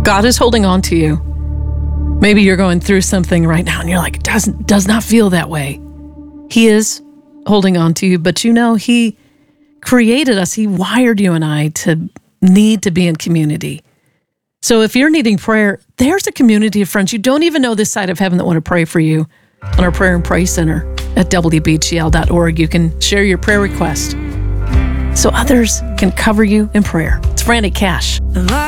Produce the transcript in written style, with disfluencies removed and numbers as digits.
God is holding on to you. Maybe you're going through something right now and you're like, it does not feel that way. He is holding on to you, but you know, He created us. He wired you and I to need to be in community. So if you're needing prayer, there's a community of friends you don't even know this side of heaven that want to pray for you on our Prayer and Pray Center at wbgl.org. You can share your prayer request so others can cover you in prayer. It's Frantic Cash.